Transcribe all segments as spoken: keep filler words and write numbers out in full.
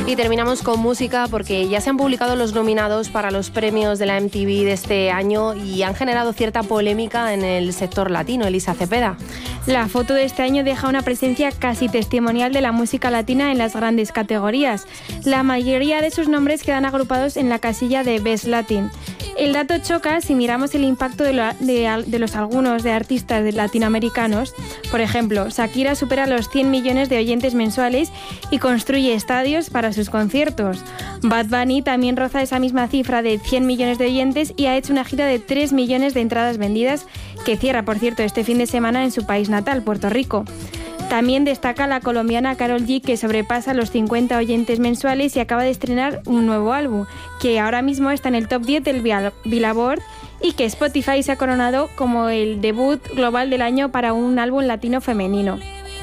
Y terminamos con música porque ya se han publicado los nominados para los premios de la M T V de este año y han generado cierta polémica en el sector latino. Elisa Cepeda. La foto de este año deja una presencia casi testimonial de la música latina en las grandes categorías. La mayoría de sus nombres quedan agrupados en la casilla de Best Latin. El dato choca si miramos el impacto de, lo, de, de los algunos de artistas latinoamericanos. Por ejemplo, Shakira supera los cien millones de oyentes mensuales y construye estadios para sus conciertos. Bad Bunny también roza esa misma cifra de cien millones de oyentes y ha hecho una gira de tres millones de entradas vendidas, que cierra, por cierto, este fin de semana en su país natal, Puerto Rico. También destaca la colombiana Karol G, que sobrepasa los cincuenta oyentes mensuales y acaba de estrenar un nuevo álbum, que ahora mismo está en el top diez del Billboard y que Spotify se ha coronado como el debut global del año para un álbum latino femenino.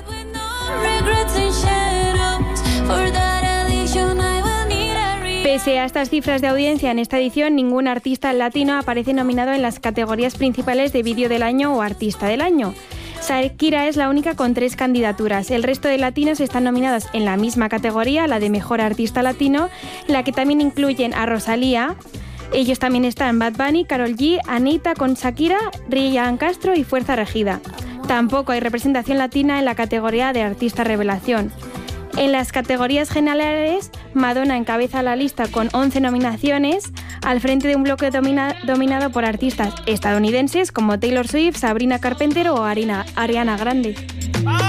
Pese a estas cifras de audiencia en esta edición, ningún artista latino aparece nominado en las categorías principales de Vídeo del Año o Artista del Año. Shakira es la única con tres candidaturas. El resto de latinos están nominados en la misma categoría, la de Mejor Artista Latino, la que también incluyen a Rosalía. Ellos también están Bad Bunny, Karol G, Anitta con Shakira, Ryan Castro y Fuerza Regida. Tampoco hay representación latina en la categoría de Artista Revelación. En las categorías generales, Madonna encabeza la lista con once nominaciones, al frente de un bloque domina, dominado por artistas estadounidenses como Taylor Swift, Sabrina Carpenter o Arina, Ariana Grande.